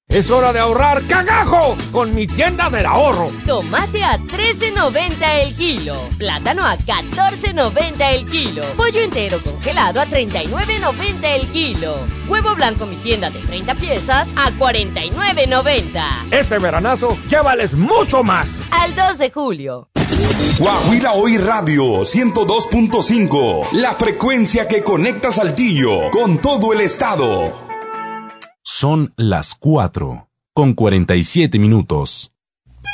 Es hora de ahorrar cagajo con mi tienda del ahorro. Tomate a $13.90 el kilo. Plátano a $14.90 el kilo. Pollo entero congelado a $39.90 el kilo. Huevo blanco mi tienda de 30 piezas a $49.90. Este veranazo llévales mucho más. Al 2 de julio. Guajira Hoy Radio 102.5. La frecuencia que conecta Saltillo con todo el estado. Son las 4:47.